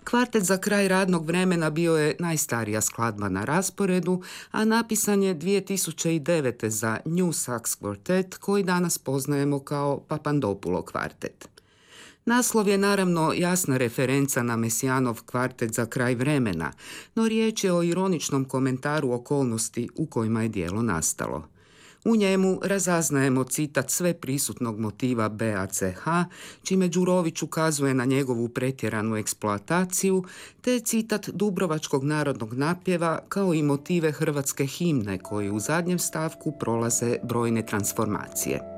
Kvartet za kraj radnog vremena bio je najstarija skladba na rasporedu, a napisan je 2009. za New Sax Quartet, koji danas poznajemo kao Papandopulo kvartet. Naslov je naravno jasna referenca na Messiaenov kvartet za kraj vremena, no riječ je o ironičnom komentaru okolnosti u kojima je djelo nastalo. U njemu razaznajemo citat sve prisutnog motiva BACH, čime Đurović ukazuje na njegovu pretjeranu eksploataciju, te citat Dubrovačkog narodnog napjeva kao i motive hrvatske himne koji u zadnjem stavku prolaze brojne transformacije.